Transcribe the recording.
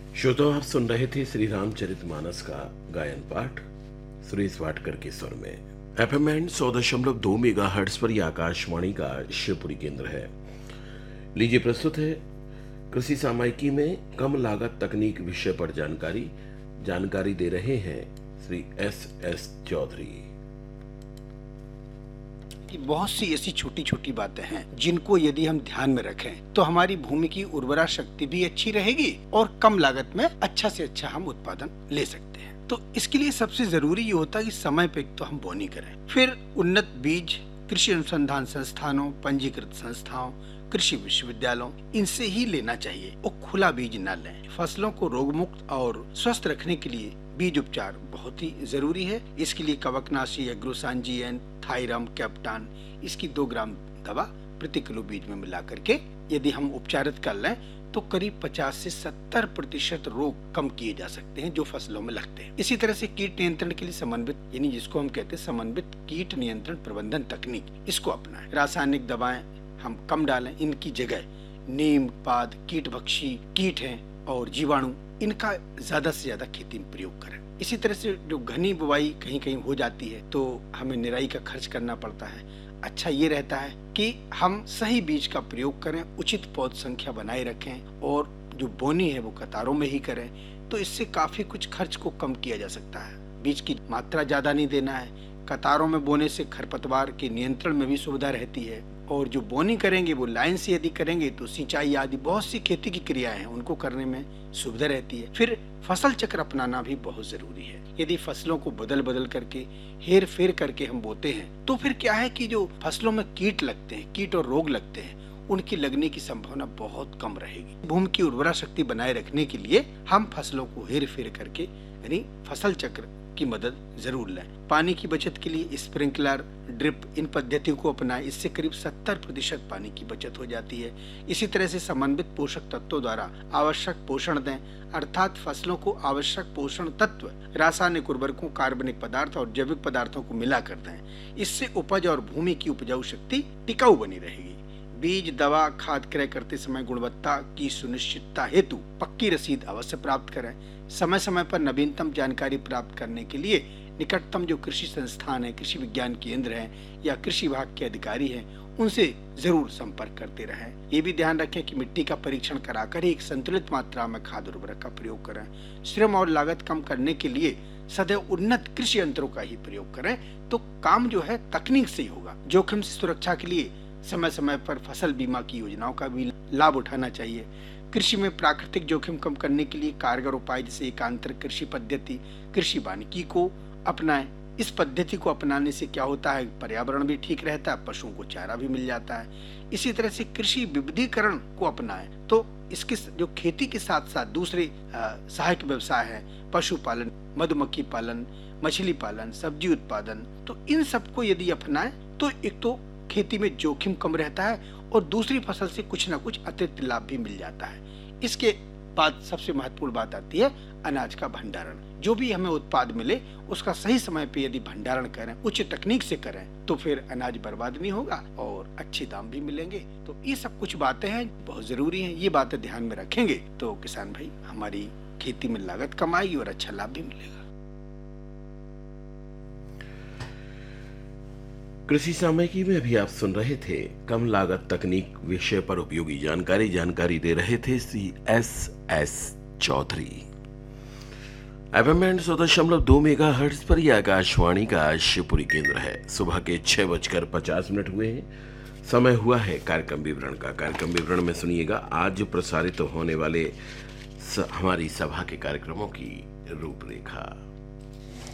श्रोताओ, आप सुन रहे थे श्री रामचरितमानस का गायन पाठ सुरेश वाडकर के स्वर में। एफएम 100.2 मेगाहर्ट्ज पर यह आकाशवाणी का शिवपुरी केंद्र है। लीजिए प्रस्तुत है कृषि सामयिकी में कम लागत तकनीक विषय पर जानकारी दे रहे हैं श्री एस चौधरी। बहुत सी ऐसी छोटी छोटी बातें हैं जिनको यदि हम ध्यान में रखें तो हमारी भूमि की उर्वरा शक्ति भी अच्छी रहेगी और कम लागत में अच्छा से अच्छा हम उत्पादन ले सकते हैं। तो इसके लिए सबसे जरूरी ये होता है कि समय पे तो हम बोनी करें, फिर उन्नत बीज कृषि अनुसंधान संस्थानों, पंजीकृत संस्थाओं, कृषि विश्वविद्यालयों, इनसे ही लेना चाहिए और खुला बीज न लें। फसलों को रोग मुक्त और स्वस्थ रखने के लिए बीज उपचार बहुत ही जरूरी है। इसके लिए कवकनाशी, एग्रोसांजियन, थायरम, कैप्टान, इसकी 2 ग्राम दवा प्रति किलो बीज में मिला करके यदि हम उपचारित कर लें तो करीब 50 से 70% रोग कम किए जा सकते हैं जो फसलों में लगते हैं। इसी तरह से कीट नियंत्रण के लिए समन्वित, यानी जिसको हम कहते हैं समन्वित कीट नियंत्रण प्रबंधन तकनीक, इसको अपनाएं। रासायनिक दवाएं हम कम डालें, इनकी जगह नीम पाद, कीटभक्षी कीट हैं और जीवाणु, इनका ज्यादा से ज्यादा खेती में प्रयोग करें। इसी तरह से जो घनी बुवाई कहीं कहीं हो जाती है तो हमें निराई का खर्च करना पड़ता है। अच्छा ये रहता है कि हम सही बीज का प्रयोग करें, उचित पौध संख्या बनाए रखें और जो बोनी है वो कतारों में ही करें, तो इससे काफी कुछ खर्च को कम किया जा सकता है। बीज की मात्रा ज्यादा नहीं देना है। कतारों में बोने से खरपतवार के नियंत्रण में भी सुविधा रहती है और जो बोनी करेंगे वो लाइन से यदि करेंगे तो सिंचाई आदि बहुत सी खेती की क्रियाएं हैं उनको करने में सुविधा रहती है। फिर फसल चक्र अपनाना भी बहुत जरूरी है। यदि फसलों को बदल बदल करके हेर फेर करके हम बोते हैं तो फिर क्या है कि जो फसलों में कीट लगते हैं, कीट और रोग लगते हैं, उनकी लगने की संभावना बहुत कम रहेगी। भूमि की उर्वरा शक्ति बनाए रखने के लिए हम फसलों को हेर फेर करके यानी फसल चक्र की मदद जरूर लें। पानी की बचत के लिए स्प्रिंकलर, ड्रिप, इन पद्धतियों को अपनाएं। इससे करीब 70% पानी की बचत हो जाती है। इसी तरह से समन्वित पोषक तत्वों द्वारा आवश्यक पोषण दें, अर्थात फसलों को आवश्यक पोषण तत्व रासायनिक उर्वरकों, कार्बनिक पदार्थ और जैविक पदार्थों को मिला कर दें। इससे उपज और भूमि की उपजाऊ शक्ति टिकाऊ बनी रहेगी। बीज, दवा, खाद क्रय करते समय गुणवत्ता की सुनिश्चितता हेतु पक्की रसीद अवश्य प्राप्त करें। समय समय पर नवीनतम जानकारी प्राप्त करने के लिए निकटतम जो कृषि संस्थान है, कृषि विज्ञान केंद्र है या कृषि विभाग के अधिकारी हैं, उनसे जरूर संपर्क करते रहें। ये भी ध्यान रखें कि मिट्टी का परीक्षण कराकर ही एक संतुलित मात्रा में खाद उर्वरक का प्रयोग करें। श्रम और लागत कम करने के लिए सदैव उन्नत कृषि यंत्रों का ही प्रयोग करें तो काम जो है तकनीक से ही होगा। जोखिम से सुरक्षा के लिए समय समय पर फसल बीमा की योजनाओं का भी लाभ उठाना चाहिए। कृषि में प्राकृतिक जोखिम कम करने के लिए कारगर उपाय जैसे एकांतर कृषि पद्धति, कृषि वानिकी को अपनाएं। इस पद्धति को अपनाने से क्या होता है, पर्यावरण भी ठीक रहता है, पशुओं को चारा भी मिल जाता है। इसी तरह से कृषि विविधीकरण को अपनाएं तो इसके जो खेती के साथ साथ दूसरे सहायक व्यवसाय है, पशुपालन, मधुमक्खी पालन, मछली पालन, सब्जी उत्पादन, तो इन सबको यदि अपनाएं तो एक तो खेती में जोखिम कम रहता है और दूसरी फसल से कुछ ना कुछ अतिरिक्त लाभ भी मिल जाता है। इसके बाद सबसे महत्वपूर्ण बात आती है अनाज का भंडारण। जो भी हमें उत्पाद मिले उसका सही समय पे यदि भंडारण करें, उच्च तकनीक से करें, तो फिर अनाज बर्बाद नहीं होगा और अच्छे दाम भी मिलेंगे। तो ये सब कुछ बातें हैं, बहुत जरूरी हैं। ये बातें ध्यान में रखेंगे तो किसान भाई हमारी खेती में लागत कम आएगी और अच्छा लाभ भी मिलेगा। कृषि सामयिकी में अभी आप सुन रहे थे कम लागत तकनीक विषय पर उपयोगी जानकारी दे रहे थे Shri S Chaudhary. FM 100.2 megahertz पर यह आकाशवाणी का शिवपुरी केंद्र है। सुबह के 6:50 हुए हैं। समय हुआ है कार्यक्रम विवरण का। कार्यक्रम विवरण में सुनिएगा आज प्रसारित होने वाले हमारी सभा के कार्यक्रमों की रूपरेखा।